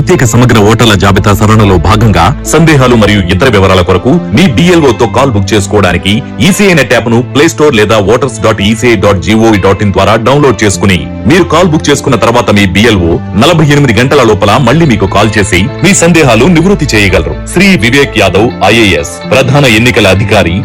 ప్రత్యేక సమగ్ర ఓటర్ల జాబితా సవరణలో భాగంగా సందేహాలు మరియు ఇతర వివరాల కొరకు మీ BLO తో కాల్ బుక్ చేసుకోవడానికి ఈసీఐ నెట్ యాప్ ను ప్లే స్టోర్ లేదా voters.eci.gov.in ద్వారా డౌన్లోడ్ చేసుకుని మీరు కాల్ బుక్ చేసుకున్న తర్వాత మీ BLO 48 గంటల లోపల మళ్ళీ మీకు కాల్ చేసి మీ సందేహాలు నివృత్తి చేయగలరు. శ్రీ వివేక్ యాదవ్ IAS ప్రధాన ఎన్నికల అధికారి